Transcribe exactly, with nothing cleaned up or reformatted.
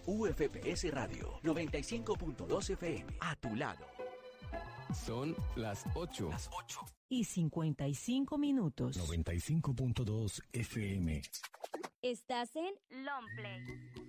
U F P S Radio noventa y cinco punto dos F M. A tu lado. Son las ocho. Las ocho. Y cincuenta y cinco minutos. noventa y cinco punto dos F M. Estás en Longplay.